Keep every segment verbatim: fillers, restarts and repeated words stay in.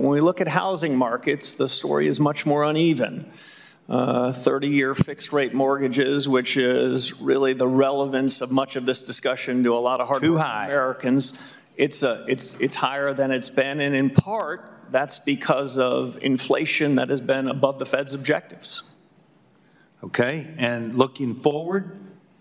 when we look at housing markets, the story is much more uneven. thirty-year fixed-rate mortgages, which is really the relevance of much of this discussion to a lot of hardworking Americans, it's, a, it's, it's higher than it's been, and in part, that's because of inflation that has been above the Fed's objectives. Okay, and looking forward?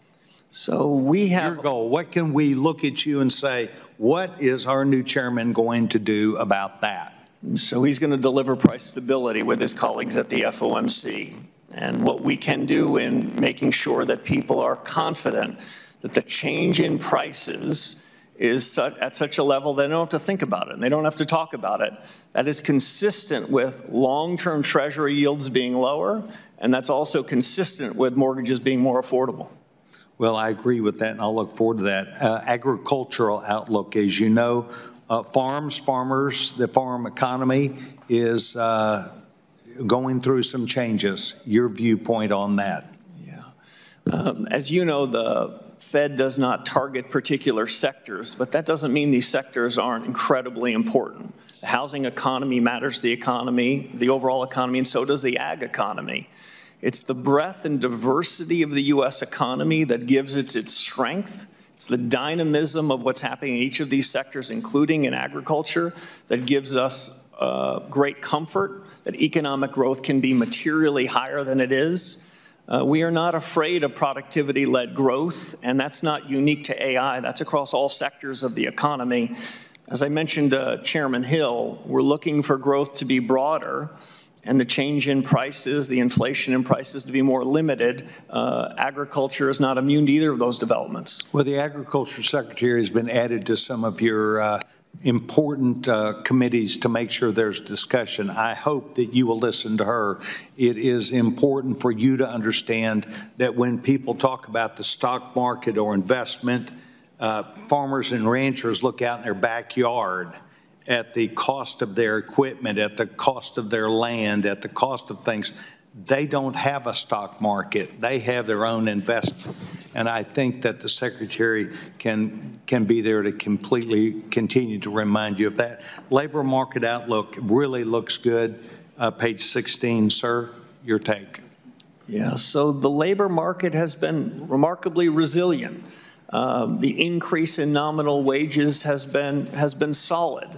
So we have your goal. What can we look at you and say, what is our new chairman going to do about that? So he's going to deliver price stability with his colleagues at the F O M C. And what we can do in making sure that people are confident that the change in prices is at such a level they don't have to think about it and they don't have to talk about it. That is consistent with long-term Treasury yields being lower, and that's also consistent with mortgages being more affordable. Well, I agree with that, and I'll look forward to that. Uh, agricultural outlook, as you know, uh, farms, farmers, the farm economy is uh, going through some changes. Your viewpoint on that? Yeah. Um, as you know, the Fed does not target particular sectors, but that doesn't mean these sectors aren't incredibly important. The housing economy matters to the economy, the overall economy, and so does the ag economy. It's the breadth and diversity of the U S economy that gives it its strength. It's the dynamism of what's happening in each of these sectors, including in agriculture, that gives us uh, great comfort that economic growth can be materially higher than it is. Uh, we are not afraid of productivity-led growth, and that's not unique to A I. That's across all sectors of the economy. As I mentioned to uh, Chairman Hill, we're looking for growth to be broader and the change in prices, the inflation in prices to be more limited. Uh, agriculture is not immune to either of those developments. Well, the Agriculture Secretary has been added to some of your uh, important uh, committees to make sure there's discussion. I hope that you will listen to her. It is important for you to understand that when people talk about the stock market or investment, uh, farmers and ranchers look out in their backyard at the cost of their equipment, at the cost of their land, at the cost of things. They don't have a stock market. They have their own investment. And I think that the Secretary can, can be there to completely continue to remind you of that. Labor market outlook really looks good. Uh, page sixteen, sir, your take. Yeah, so the labor market has been remarkably resilient. Um, the increase in nominal wages has been, has been solid.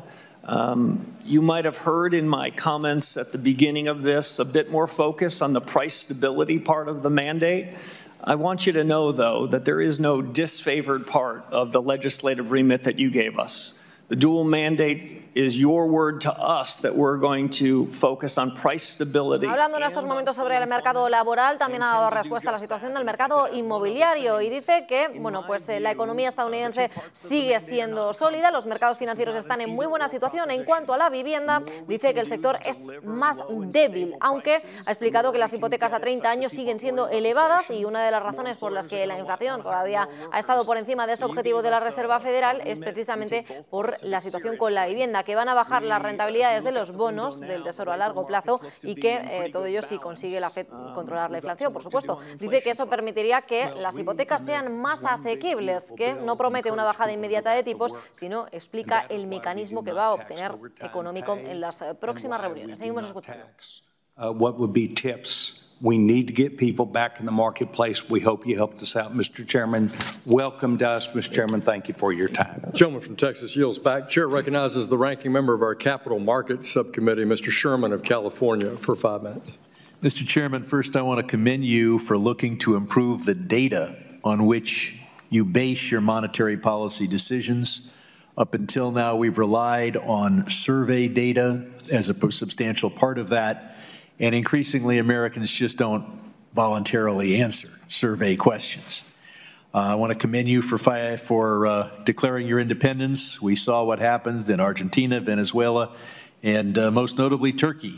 Um, you might have heard in my comments at the beginning of this a bit more focus on the price stability part of the mandate. I want you to know, though, that there is no disfavored part of the legislative remit that you gave us. The dual mandate is your word to us that we're going to focus on price stability. Hablando en estos momentos sobre el mercado laboral, también ha dado respuesta a la situación del mercado inmobiliario y dice que, bueno, pues eh, la economía estadounidense sigue siendo sólida, los mercados financieros están en muy buena situación. En cuanto a la vivienda, dice que el sector es más débil, aunque ha explicado que las hipotecas a treinta años siguen siendo elevadas y una de las razones por las que la inflación todavía ha estado por encima de ese objetivo de la Reserva Federal es precisamente por la situación con la vivienda, que van a bajar las rentabilidades de los bonos del Tesoro a largo plazo y que eh, todo ello si consigue la Fed controlar la inflación, por supuesto. Dice que eso permitiría que las hipotecas sean más asequibles, que no promete una bajada inmediata de tipos, sino explica el mecanismo que va a obtener económico en las próximas reuniones. Seguimos escuchando. Uh, what would be tips? We need to get people back in the marketplace. We hope you helped us out, Mister Chairman. Welcome to us, Mister Chairman. Thank you for your time. The gentleman from Texas yields back. Chair recognizes the ranking member of our Capital Markets Subcommittee, Mister Sherman of California, for five minutes. Mister Chairman, first I want to commend you for looking to improve the data on which you base your monetary policy decisions. Up until now, we've relied on survey data as a substantial part of that. And increasingly, Americans just don't voluntarily answer survey questions. Uh, I want to commend you for, for uh, declaring your independence. We saw what happens in Argentina, Venezuela, and uh, most notably Turkey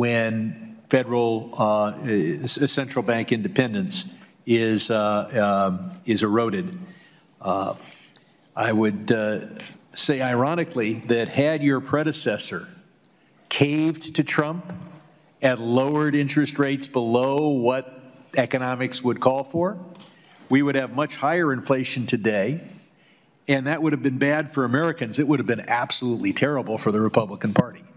when federal uh, central bank independence is, uh, uh, is eroded. Uh, I would uh, say ironically that had your predecessor caved to Trump and lowered interest rates below what economics would call for, we would have much higher inflation today, and that would have been bad for Americans. It would have been absolutely terrible for the Republican Party.